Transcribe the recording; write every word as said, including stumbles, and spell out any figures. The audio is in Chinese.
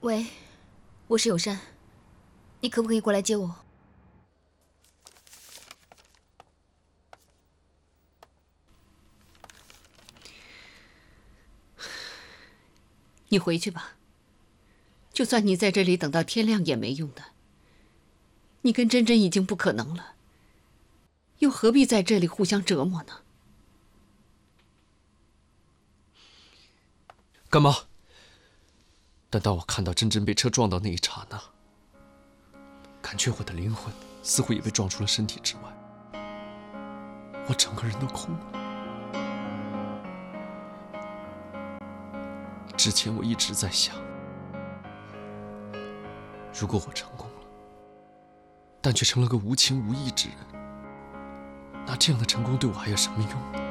喂，我是有山，你可不可以过来接我？ 你回去吧。就算你在这里等到天亮也没用的。你跟珍珍已经不可能了，又何必在这里互相折磨呢？ 干妈，但当我看到珍珍被车撞到那一刹那，感觉我的灵魂似乎也被撞出了身体之外，我整个人都空了。之前我一直在想，如果我成功了，但却成了个无情无义之人，那这样的成功对我还有什么用呢？